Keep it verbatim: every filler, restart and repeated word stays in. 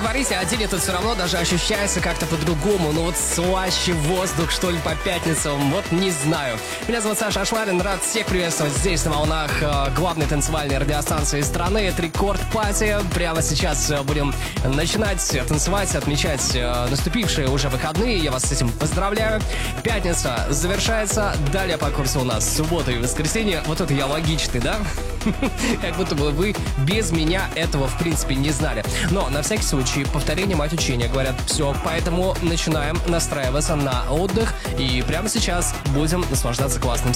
говорите, а день этот все равно даже ощущается как-то по-другому. Ну вот слаще воздух, что ли, по пятницам. Вот не знаю. Меня зовут Саша Ашмарин. Рад всех приветствовать здесь, на волнах э, главной танцевальной радиостанции страны. Это Рекорд Пати. Прямо сейчас э, будем начинать танцевать, отмечать э, наступившие уже выходные. Я вас с этим поздравляю. Пятница завершается. Далее по курсу у нас суббота и воскресенье. Вот это я логичный, да? Как будто бы вы без меня этого, в принципе, не знали. Но, на всякий случай, повторение мать учения, говорят. Все, поэтому начинаем настраиваться на отдых. И прямо сейчас будем наслаждаться классным